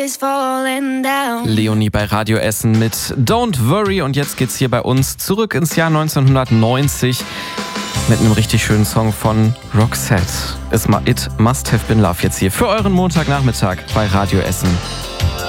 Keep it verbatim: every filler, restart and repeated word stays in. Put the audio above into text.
Leonie bei Radio Essen mit Don't Worry. Und jetzt geht's hier bei uns zurück ins Jahr neunzehnhundertneunzig mit einem richtig schönen Song von Roxette. It Must Have Been Love jetzt hier für euren Montagnachmittag bei Radio Essen.